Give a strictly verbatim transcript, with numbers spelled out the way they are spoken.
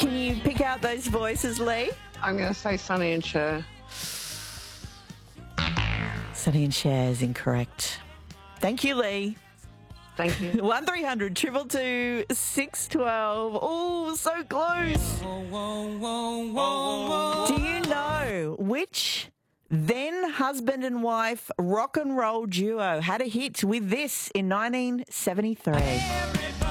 Can you pick out those voices, Lee? I'm going to say Sonny and Cher. Sonny and Cher is incorrect. Thank you, Lee. Thank you. one three hundred two two two six one two. Oh, so close. Do you know which then husband and wife rock and roll duo had a hit with this in nineteen seventy-three?